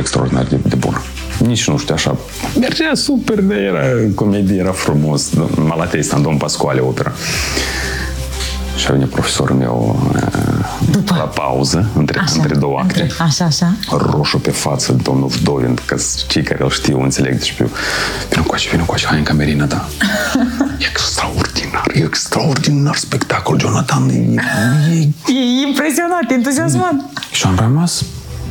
extraordinar de bună. Nici nu știu, așa, mergea super, era comedie, era frumos. Malatesta, în Don Pascoale, opera. Și a venit profesorul meu la pauză, între două acte. Așa. Roșu pe față, domnul Vdovin, că cei care îl știu înțeleg. Deci, vino încoace, hai în camerină ta. Extraordinar spectacol, Jonathan. E impresionat, entuziasmat. Și am rămas.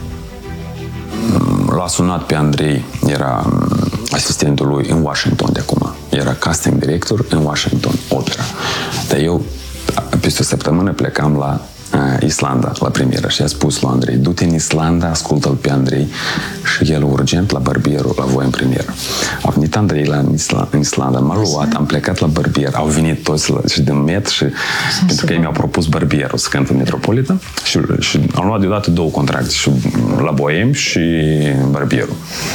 L-a sunat pe Andrei, era asistentul lui în Washington de acum. Era casting director în Washington, opera. Dar eu, peste o săptămână, plecam la Islanda, la premieră, și a spus lui Andrei: du-te în Islanda, ascultă-l pe Andrei și el urgent la Barbierul, la voi în premieră. A venit Andrei în Islanda, m-a luat, am plecat la Barbier, au venit toți și din Met și pentru că ei mi-au propus Barbierul să cânt în Metropolitan și am luat deodată două contracte, și la Boem și Barbierul.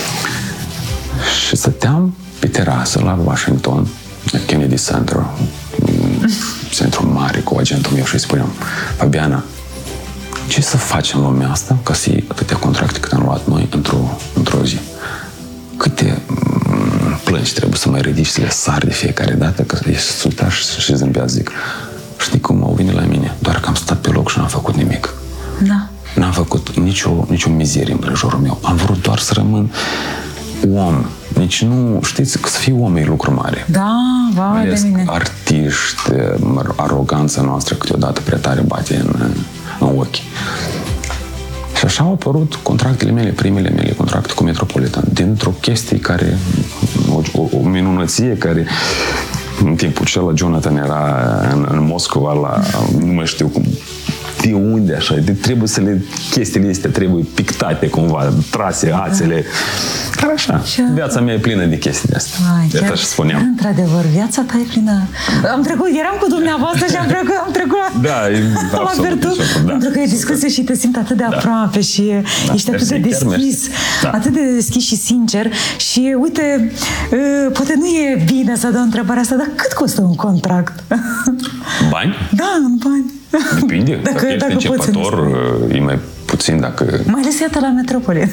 Și stăteam pe terasă la Washington, la Kennedy Center, centru mare, cu agentul meu, și îi spuneam: Fabiana, ce să facem în lumea asta ca să iei atâtea contracte cât am luat noi într-o zi? Câte plângi trebuie să mai ridici, să le sari de fiecare dată, că ești sultat și zâmbea, zic: știi cum au venit la mine? Doar că am stat pe loc și n-am făcut nimic. Da. N-am făcut nicio mizerie în prejurul meu. Am vrut doar să rămân om. Nici nu, știți, că să fii om e lucru mare. Da, vai de mine. Artiști, aroganța noastră câteodată prea tare bate în ochi. Și așa au apărut contractele mele, primele mele contracte cu Metropolitan, dintr-o chestie care, o minunăție care, în timpul acela, Jonathan era în Moscova, nu mai știu cum, de unde așa, trebuie chestiile astea trebuie pictate cumva, trase, ațele. Dar așa, viața mea e plină de chestii astea. De asta și spuneam. Într-adevăr, viața ta e plină. Eram cu dumneavoastră și am trecut la absolut. Pentru că e discuție și te simți atât de aproape și ești atât de deschis. Atât de deschis și sincer. Și uite, poate nu e bine să dau întrebarea asta, dar cât costă un contract? Bani? Da, în bani. Depinde. Dacă ești începător, e mai puțin dacă... Mai ales iată la Metropole.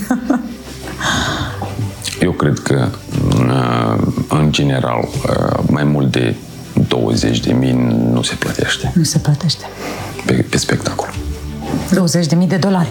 Eu cred că, în general, mai mult de 20.000 nu se plătește. Nu se plătește. Pe spectacol. $20.000. Da.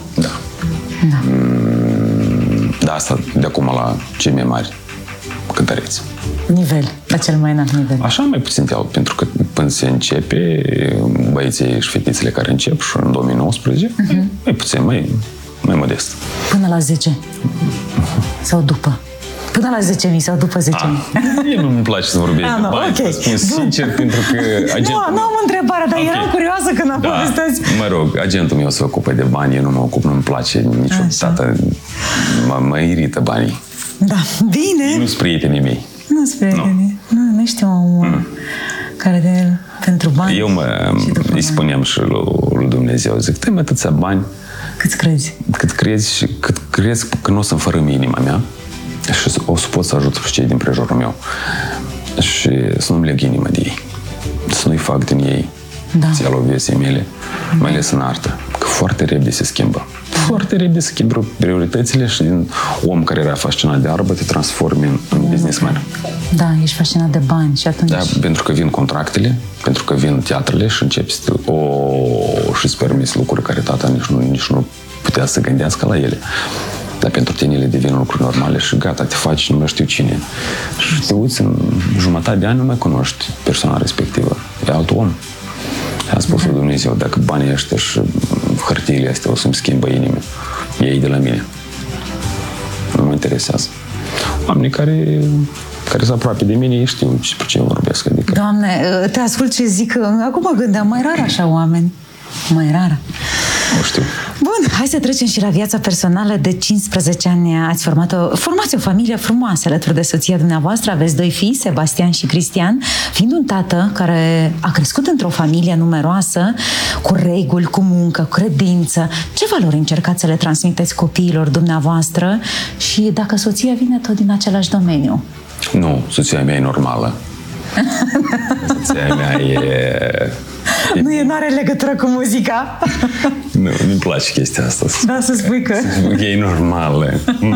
Da, asta de acum la cei mai mari cântăreți. Nivel, la cel mai înalt nivel. Așa mai puțin te aud, pentru că până se începe, băieții și fetițele care încep și în 2019, mai puțin, mai modest. Până la 10. Sau după. Până la 10.000 sau după 10.000. Mie nu-mi place să vorbesc de bani, okay. Spun sincer, pentru că nu am întrebare, dar eram curioasă când am povestesc. Mă rog, agentul meu se ocupă de bani, eu nu mă ocup, nu-mi place niciodată. Mă irită banii. Da, bine. Nu-s prietenii mei. Nu-s prietenii. Nu știu om care pentru bani. Eu îi spuneam și lui Dumnezeu, zic: dă-mi atâția bani. Cât crezi? Cât crezi și cât crezi că nu o să-mi fărâmi inima mea și o să pot să ajut și cei din prejurul meu. Și să nu-mi leg inima de ei. Să nu-i fac din ei țielul vieții mele, mai ales în artă. Că foarte repede se schimbă. Foarte repede se schimbă prioritățile și din om care era fascinat de artă te transformi în businessman. Da, ești fascinat de bani și atunci... Da, pentru că vin contractele, pentru că vin teatrele și începi și îți permiți lucruri care tata nici nu putea să gândească la ele. Dar pentru tine ele devin lucruri normale și gata, te faci nu mai știu cine. Și te uiți, în jumătate de ani nu mai cunoști persoana respectivă. E alt om. A spus lui Dumnezeu: dacă banii ăștia și hârtiile astea o să-mi schimbă inima, ei de la mine. Nu mă interesează. Oamenii care sunt aproape de mine, ei știu despre ce vorbesc. Adică... Doamne, te ascult ce zic. Acum mă gândeam, mai rar așa oameni. Mai rară. Nu știu. Bun, hai să trecem și la viața personală. De 15 ani formați o familie frumoasă alături de soția dumneavoastră. Aveți 2 fii, Sebastian și Cristian. Fiind un tată care a crescut într-o familie numeroasă, cu reguli, cu muncă, cu credință, ce valori încercați să le transmiteți copiilor dumneavoastră și dacă soția vine tot din același domeniu? Nu, soția mea e normală. Soția mea e... Nu are legătură cu muzica? Nu, nu-mi place chestia asta. Da, să spui că... E normală.